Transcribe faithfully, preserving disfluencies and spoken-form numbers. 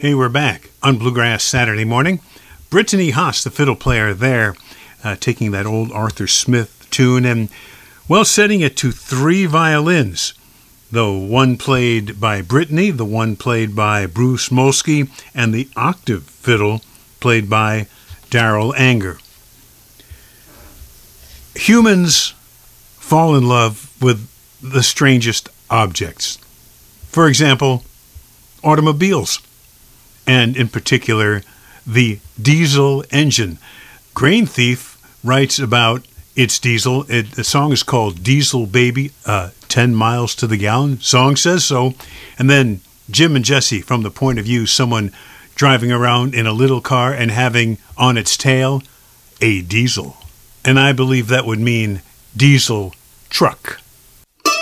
Hey, we're back on Bluegrass Saturday morning. Brittany Haas, the fiddle player there, uh, taking that old Arthur Smith tune and, well, setting it to three violins. The one played by Brittany, the one played by Bruce Molsky, and the octave fiddle played by Darrell Anger. Humans fall in love with the strangest objects. For example, automobiles, and in particular, the diesel engine. Grain Thief writes about its diesel. It, the song is called Diesel Baby, uh, ten miles to the gallon. Song says so. And then Jim and Jesse, from the point of view, someone driving around in a little car and having on its tail a diesel. And I believe that would mean diesel truck.